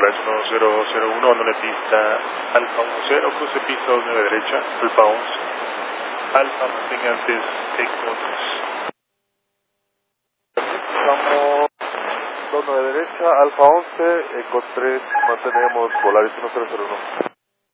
Polaris 1001, abandone pista Alfa 10, cruce pista 29 derecha, Alfa 11. Alfa, mantenga antes Eco 3. Estamos 29 derecha, Alfa 11, Eco 3, mantenemos Polaris 1001.